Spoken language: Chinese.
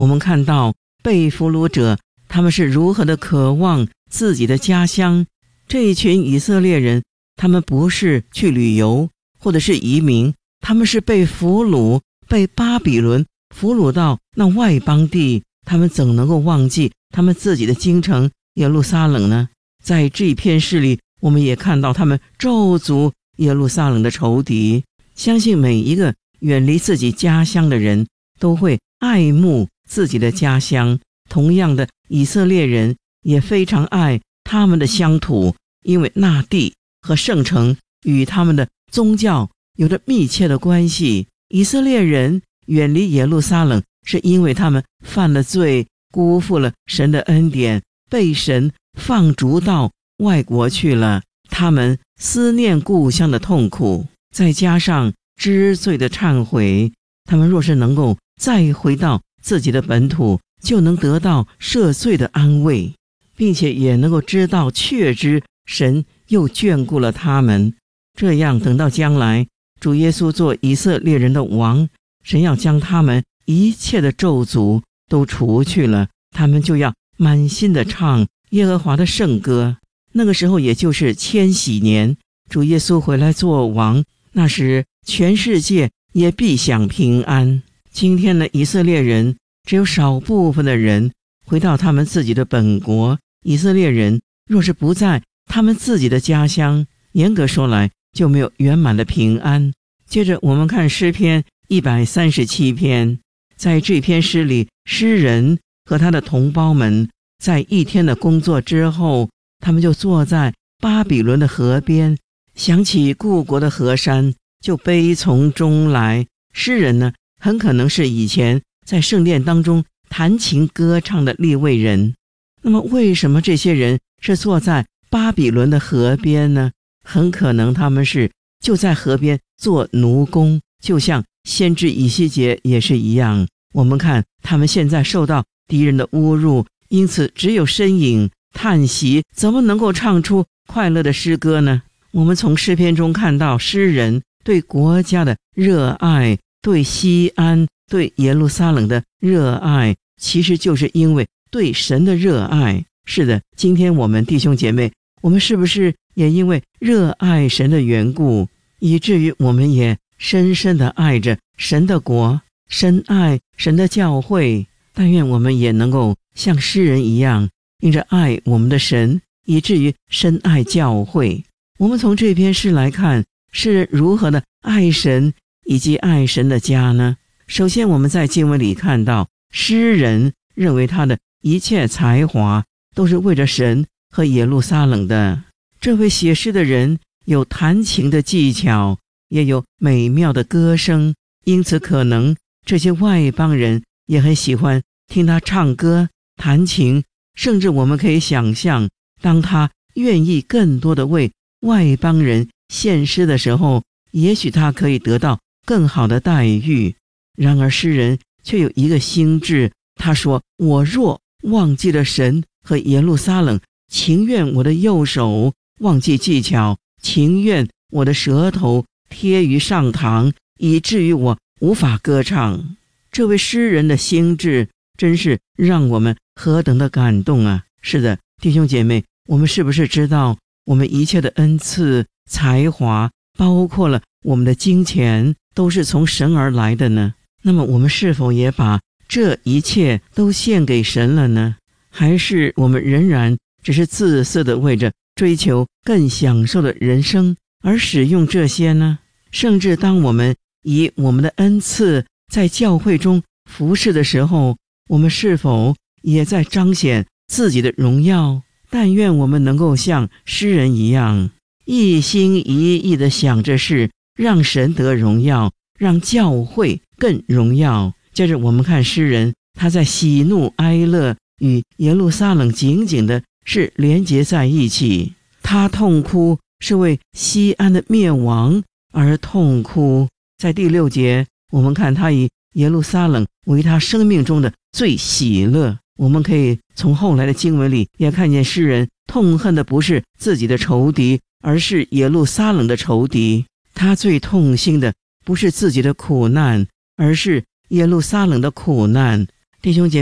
我们看到被俘虏者他们是如何的渴望自己的家乡。这一群以色列人，他们不是去旅游或者是移民，他们是被俘虏，被巴比伦俘虏到那外邦地，他们怎能够忘记他们自己的京城耶路撒冷呢？在这篇诗里，我们也看到他们咒诅耶路撒冷的仇敌。相信每一个远离自己家乡的人都会爱慕自己的家乡。同样的，以色列人也非常爱他们的乡土，因为那地和圣城与他们的宗教有着密切的关系。以色列人远离耶路撒冷，是因为他们犯了罪，辜负了神的恩典，被神放逐到外国去了。他们思念故乡的痛苦，再加上知罪的忏悔，他们若是能够再回到自己的本土，就能得到赦罪的安慰，并且也能够知道确知神又眷顾了他们。这样等到将来主耶稣做以色列人的王，神要将他们一切的咒诅都除去了，他们就要满心的唱耶和华的圣歌。那个时候也就是千禧年，主耶稣回来做王，那时全世界也必享平安。今天的以色列人只有少部分的人回到他们自己的本国。以色列人若是不在他们自己的家乡，严格说来就没有圆满的平安。接着我们看诗篇137篇，在这篇诗里，诗人和他的同胞们在一天的工作之后，他们就坐在巴比伦的河边，想起故国的河山，就悲从中来。诗人呢，很可能是以前在圣殿当中弹琴歌唱的利未人。那么为什么这些人是坐在巴比伦的河边呢？很可能他们是就在河边做奴工，就像先知以西结也是一样。我们看他们现在受到敌人的侮辱，因此只有呻吟叹息，怎么能够唱出快乐的诗歌呢？我们从诗篇中看到诗人对国家的热爱，对西安，对耶路撒冷的热爱，其实就是因为对神的热爱。是的，今天我们弟兄姐妹，我们是不是也因为热爱神的缘故，以至于我们也深深地爱着神的国，深爱神的教会？但愿我们也能够像诗人一样，因着爱我们的神，以至于深爱教会。我们从这篇诗来看，诗人如何的爱神以及爱神的家呢？首先我们在经文里看到，诗人认为他的一切才华都是为着神和耶路撒冷的。这位写诗的人有弹琴的技巧，也有美妙的歌声，因此可能这些外邦人也很喜欢听他唱歌弹琴，甚至我们可以想象，当他愿意更多的为外邦人献诗的时候，也许他可以得到更好的待遇。然而诗人却有一个心志，他说，我若忘记了神和耶路撒冷，情愿我的右手忘记技巧，情愿我的舌头贴于上膛，以至于我无法歌唱。这位诗人的心志真是让我们何等的感动啊！是的，弟兄姐妹，我们是不是知道我们一切的恩赐才华，包括了我们的金钱，都是从神而来的呢？那么我们是否也把这一切都献给神了呢？还是我们仍然只是自私的为着追求更享受的人生而使用这些呢？甚至当我们以我们的恩赐在教会中服侍的时候，我们是否也在彰显自己的荣耀？但愿我们能够像诗人一样，一心一意地想着是让神得荣耀，让教会更荣耀。接着我们看诗人，他在喜怒哀乐与耶路撒冷紧紧的是连结在一起。他痛哭是为西安的灭亡而痛哭。在第6节，我们看他以耶路撒冷为他生命中的最喜乐。我们可以从后来的经文里也看见，诗人痛恨的不是自己的仇敌，而是耶路撒冷的仇敌。他最痛心的不是自己的苦难，而是耶路撒冷的苦难。 弟兄姐妹。